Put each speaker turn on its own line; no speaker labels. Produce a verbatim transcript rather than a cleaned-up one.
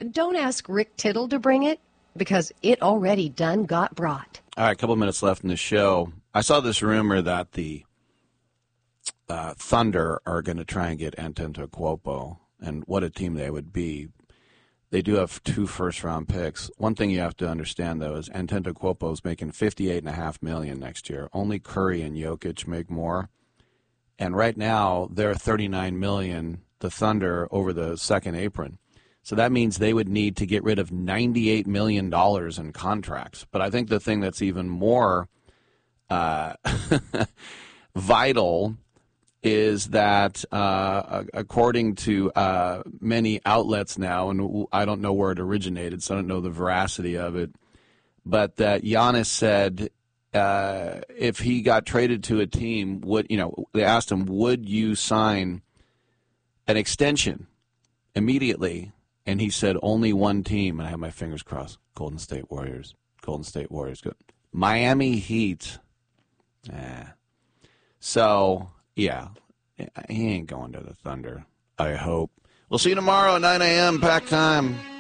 don't ask Rick Tittle to bring it, because it already done got brought.
All right, a couple minutes left in the show. I saw this rumor that the uh, Thunder are going to try and get Antetokounmpo, and what a team they would be. They do have two first-round picks. One thing you have to understand, though, is Antetokounmpo is making fifty-eight point five million dollars next year. Only Curry and Jokic make more. And right now, they're thirty-nine million dollars, the Thunder, over the second apron. So that means they would need to get rid of ninety-eight million dollars in contracts. But I think the thing that's even more uh, vital is that, uh, according to uh, many outlets now, and I don't know where it originated, so I don't know the veracity of it, but that Giannis said uh, if he got traded to a team, would you know? They asked him, "Would you sign an extension immediately?" And he said, "Only one team." And I have my fingers crossed: Golden State Warriors. Golden State Warriors. Good. Miami Heat. Nah. So. Yeah, he ain't going to the Thunder, I hope. We'll see you tomorrow at nine a.m. Pack time.